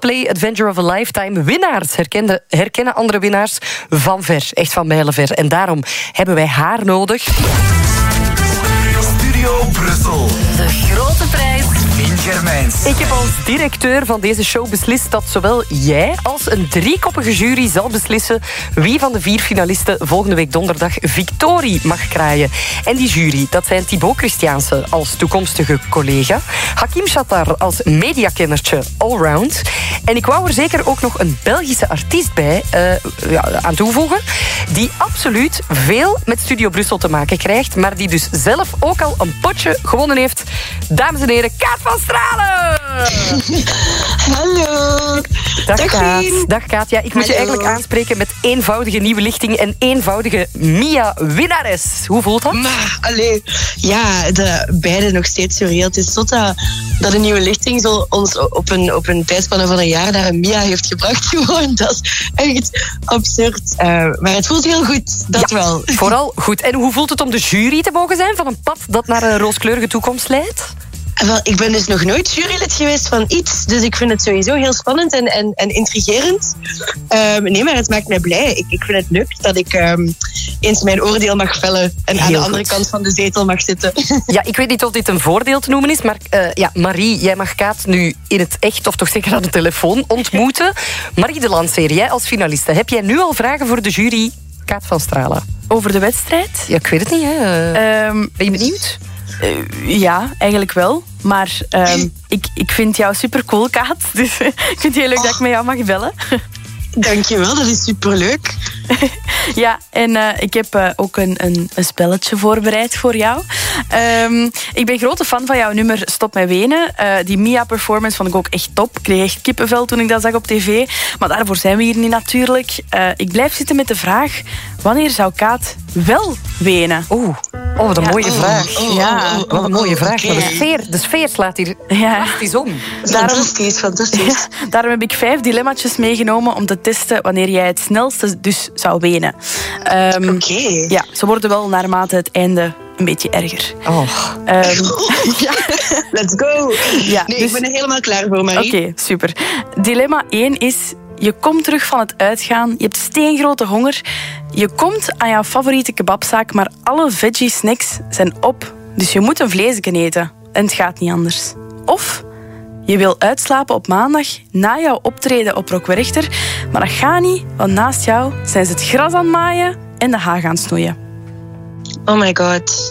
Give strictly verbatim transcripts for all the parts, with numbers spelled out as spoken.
cosplay adventure of a lifetime. Winnaars herkennen, herkennen andere winnaars van ver. Echt van mijlenver. En daarom hebben wij haar nodig. Studio Brussel. De grote prijs. Lien Germijns. Ik heb als directeur van deze show beslist dat zowel jij als een driekoppige jury zal beslissen wie van de vier finalisten volgende week donderdag victorie mag kraaien. En die jury, dat zijn Thibaut Christiaanse als toekomstige collega, Hakim Chattar als mediakennertje allround. En ik wou er zeker ook nog een Belgische artiest bij uh, ja, aan toevoegen, die absoluut veel met Studio Brussel te maken krijgt, maar die dus zelf ook al een potje gewonnen heeft. Dames en heren, Kaat van Stralen! Hallo. Dag, Dag Kaat. Lien. Dag Kaat. Ja, ik moet je Hallo. eigenlijk aanspreken met eenvoudige nieuwe lichting en eenvoudige Mia-winnares. Hoe voelt dat? Maar, allee, ja, de, beide nog steeds surreal. Het is zot dat, dat een nieuwe lichting zo ons op een, op een tijdspanne van een jaar naar een Mia heeft gebracht. Gewoon, dat is echt absurd. Uh, maar het voelt heel goed, dat Ja, wel. Vooral goed. En hoe voelt het om de jury te mogen zijn van een pad dat naar een rooskleurige toekomst leidt? Wel, ik ben dus nog nooit jurylid geweest van iets. Dus ik vind het sowieso heel spannend en, en, en intrigerend. Um, nee, maar het maakt mij blij. Ik, ik vind het leuk dat ik um, eens mijn oordeel mag vellen en aan Heel de andere goed. kant van de zetel mag zitten. Ja, ik weet niet of dit een voordeel te noemen is, maar uh, ja, Marie, jij mag Kaat nu in het echt, of toch zeker aan de telefoon, ontmoeten. Marie de Landseer, jij als finaliste, heb jij nu al vragen voor de jury Kaat van Stralen? Over de wedstrijd? Ja, ik weet het niet, hè. Uh, Um, ben je benieuwd? uh, ja, eigenlijk wel. Maar um, ik, ik vind jou super cool, Kaat. Dus ik vind het heel leuk dat ik met jou mag bellen. Dankjewel, dat is superleuk. Ja, en uh, ik heb uh, ook een, een, een spelletje voorbereid voor jou. Um, ik ben grote fan van jouw nummer Stop met wenen. Uh, die Mia-performance vond ik ook echt top. Ik kreeg echt kippenvel toen ik dat zag op tv. Maar daarvoor zijn we hier niet natuurlijk. Uh, ik blijf zitten met de vraag, wanneer zou Kaat wel wenen? Oeh, oh, wat een Ja. mooie Oh, vraag. oh, oh, Ja, oh, oh, Wat een mooie oh, vraag. oké. Maar de, sfeer, de sfeer slaat hier Ja. fantastisch om. Fantastisch, fantastisch. Daarom heb ik vijf dilemma's meegenomen om te testen wanneer jij het snelste dus zou wenen. Um, Oké. Ja, ze worden wel naarmate het einde een beetje erger. Oh. Um, Let's go. Ja, nee, dus- ik ben er helemaal klaar voor, Marie. Oké, super. Dilemma één is, je komt terug van het uitgaan, je hebt steengrote honger, je komt aan jouw favoriete kebabzaak, maar alle veggie snacks zijn op, dus je moet een vleesje eten. En het gaat niet anders. Of je wil uitslapen op maandag na jouw optreden op Rock Werchter, maar dat gaat niet, want naast jou zijn ze het gras aan het maaien en de haag aan het snoeien. Oh my god.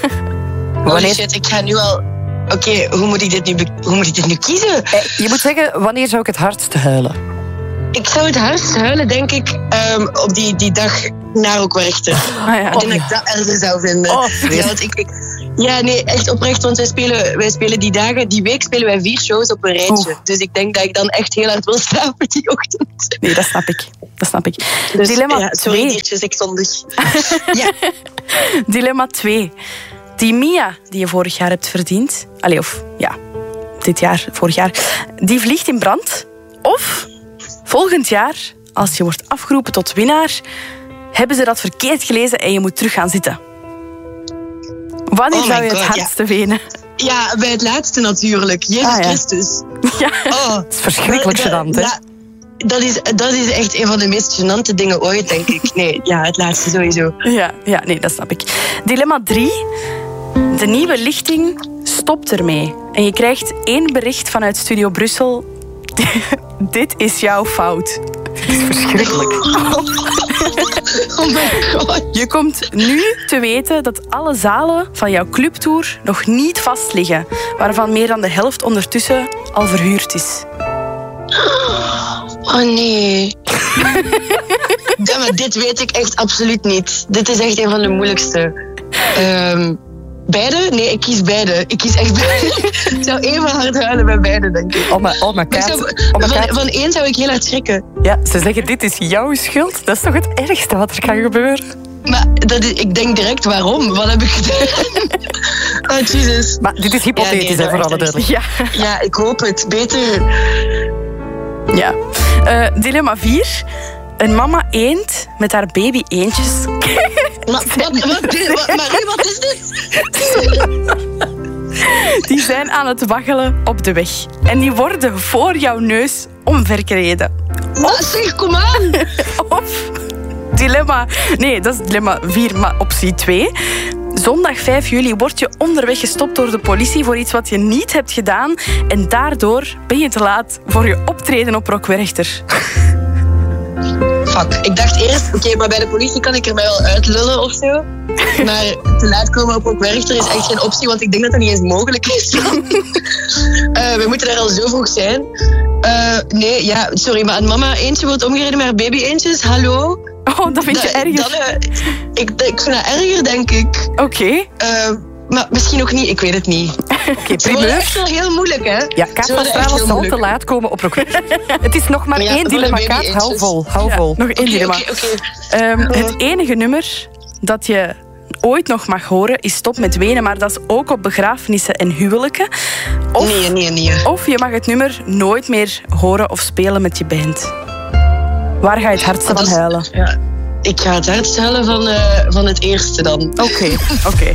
Holy Wanneer- shit, ik ga nu al... Oké, hoe moet ik dit nu be- hoe moet ik dit nu kiezen? Eh, Je moet zeggen, wanneer zou ik het hardst huilen? Ik zou het hardst huilen, denk ik, um, op die, die dag na ook Werchter. Ah, ja. Ik denk dat ik dat erger zou vinden. Oh, ja, want ik, ik, ja, nee, echt oprecht, want wij spelen, wij spelen die dagen, die week spelen wij vier shows op een rijtje. Oeh. Dus ik denk dat ik dan echt heel hard wil slapen die ochtend. Nee, dat snap ik. Dat snap ik. Dus, Dilemma ja, sorry, twee. diertjes, ik zondig. Ja. Dilemma twee. Die Mia die je vorig jaar hebt verdiend, allee, of ja, dit jaar, vorig jaar, die vliegt in brand. Of volgend jaar, als je wordt afgeroepen tot winnaar, hebben ze dat verkeerd gelezen en je moet terug gaan zitten. Wanneer Oh my zou je het God, hardste wenen? Ja, bij het laatste natuurlijk. Jezus Ah, ja. Christus. Ja. Oh, Het is verschrikkelijk dat- gênant, hè? ja, dat, is, dat is echt een van de meest gênante dingen ooit, denk ik. Nee, ja, het laatste sowieso. Ja, ja, nee, dat snap ik. Dilemma drie. De nieuwe lichting stopt ermee. En je krijgt één bericht vanuit Studio Brussel. Dit is jouw fout. Verschrikkelijk. Oh my god. Je komt nu te weten dat alle zalen van jouw clubtour nog niet vast liggen, waarvan meer dan de helft ondertussen al verhuurd is. Oh nee. Ja, maar dit weet ik echt absoluut niet. Dit is echt een van de moeilijkste. Ehm, beide? Nee, ik kies beide. Ik kies echt beide. Ik zou even hard huilen bij beide, denk ik. Oh, maar, oh, maar Maar ik Kaat, zou- oh, maar van, Kaat, van één zou ik heel hard schrikken. ja, ze zeggen, dit is jouw schuld. Dat is toch het ergste wat er kan gebeuren? Maar dat is, ik denk direct, waarom? Wat heb ik gedaan? Oh, Jesus. Maar dit is hypothetisch, Ja, nee, hè, voor dat alle echt duidelijkheid. Ja, Ja, ik hoop het. Beter. ja. Uh, dilemma vier. Een mama eend met haar baby eendjes. Maar, wat, wat, wat, Marie, wat is dit? Die zijn aan het waggelen op de weg. En die worden voor jouw neus omvergereden. Maar zeg, kom aan. Of dilemma... Nee, dat is dilemma vier, maar optie twee. Zondag vijf juli word je onderweg gestopt door de politie voor iets wat je niet hebt gedaan. En daardoor ben je te laat voor je optreden op Rock Werchter. Fuck, ik dacht eerst, oké, okay, maar bij de politie kan ik er mij wel uitlullen of zo. Maar te laat komen op Rock Werchter is echt geen optie, want ik denk dat dat niet eens mogelijk is. uh, we moeten daar al zo vroeg zijn. Uh, nee, ja, sorry, maar een mama eentje wordt omgereden met haar baby eentjes. Hallo? Oh, dat vind je dat, erger? Dat, uh, ik, ik vind dat erger, denk ik. Oké. Okay. Uh, maar misschien ook niet, ik weet het niet. Oké, okay, Ze worden echt wel heel moeilijk, hè? Ja, Kaat van Stralen zal te laat komen op Rock Werchter. Het is nog maar ja, één dilemma, Kaat. Hou vol, hou ja, vol. Nog één okay, dilemma. Okay, okay. Um, het enige nummer dat je ooit nog mag horen is Stop met wenen, maar dat is ook op begrafenissen en huwelijken. Of, nee, nee, nee. Of je mag het nummer nooit meer horen of spelen met je band. Waar ga je het hardste van huilen? Ja. Ik ga het hardst huilen van, uh, van het eerste dan. Oké, okay, oké. Okay.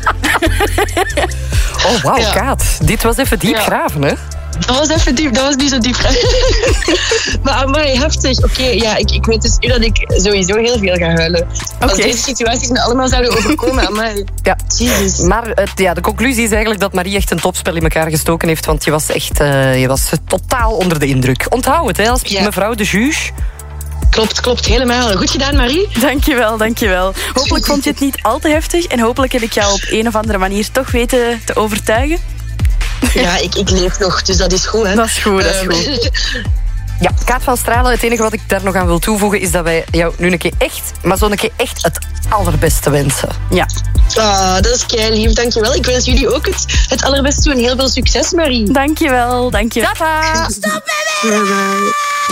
Oh, wauw, ja. Kaat. Dit was even diep ja. graven, hè? Dat was even diep, dat was niet zo diep. Maar amai, heftig. Oké, okay, ja, ik, ik weet dus nu dat ik sowieso heel veel ga huilen. Als okay. deze situaties me allemaal zouden overkomen, amai. Ja. Jezus. Maar het, ja, de conclusie is eigenlijk dat Marie echt een topspel in elkaar gestoken heeft, want je was echt uh, je was totaal onder de indruk. Onthoud het, hè, als ja. mevrouw de juge. Klopt, klopt, helemaal. Goed gedaan, Marie. Dankjewel, dankjewel. Hopelijk vond je het niet al te heftig en hopelijk heb ik jou op een of andere manier toch weten te overtuigen. Ja, ik, ik leef nog, dus dat is goed, hè. Dat is goed, dat is goed. Ja, Kaat van Stralen, het enige wat ik daar nog aan wil toevoegen is dat wij jou nu een keer echt, maar zo een keer echt het allerbeste wensen. Ja. Ah, dat is kei lief, dankjewel. Ik wens jullie ook het, het allerbeste toe en heel veel succes, Marie. Dankjewel, dankjewel. Tata! Stop met